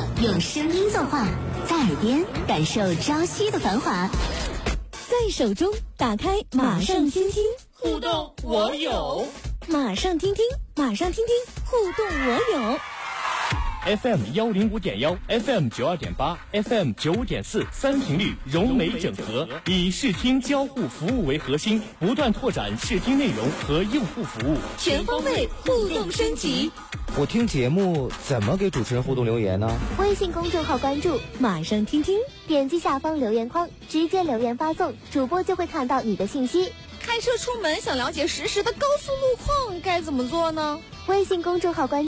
用声音作画，在耳边感受朝夕的繁华， 在手中打开马上听听， 互动我有。 马上听听，马上听听，互动我有。 FM 105.1 ，FM 92.8 ，FM 95.4，三频率融媒整合，以视听交互服务为核心，不断拓展视听内容和用户服务， 全方位互动升级。 我听节目怎么给主持人互动留言呢？ 微信公众号关注马上听听， 点击下方留言框，直接留言发送，主播就会看到你的信息。 开车出门想了解实时的高速路况该怎么做呢？ 微信公众号关注